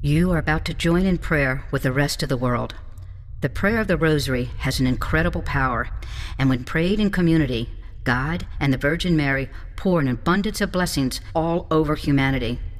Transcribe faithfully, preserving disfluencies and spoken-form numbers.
You are about to join in prayer with the rest of the world. The prayer of the Rosary has an incredible power, and when prayed in community, God and the Virgin Mary pour an abundance of blessings all over humanity.